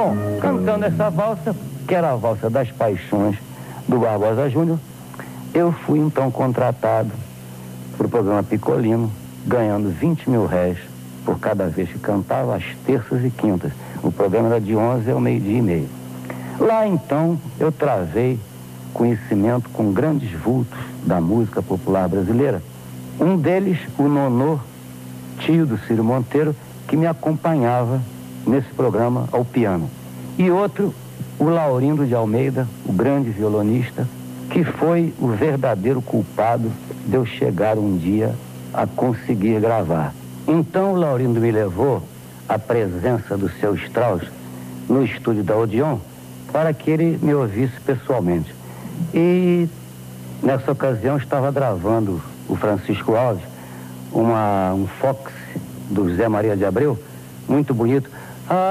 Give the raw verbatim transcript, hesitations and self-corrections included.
Bom, cantando essa valsa, que era a valsa das paixões do Barbosa Júnior, eu fui então contratado para o programa Picolino, ganhando vinte mil réis por cada vez que cantava, às terças e quintas. O programa era de onze ao meio-dia e meio. Lá então eu travei conhecimento com grandes vultos da música popular brasileira. Um deles, o Nonô, tio do Ciro Monteiro, que me acompanhava nesse programa ao piano. E outro, o Laurindo de Almeida, o grande violonista, que foi o verdadeiro culpado de eu chegar um dia a conseguir gravar. Então o Laurindo me levou à presença do seu Strauss no estúdio da Odeon para que ele me ouvisse pessoalmente. E nessa ocasião estava gravando o Francisco Alves, uma, um Fox do Zé Maria de Abreu, muito bonito.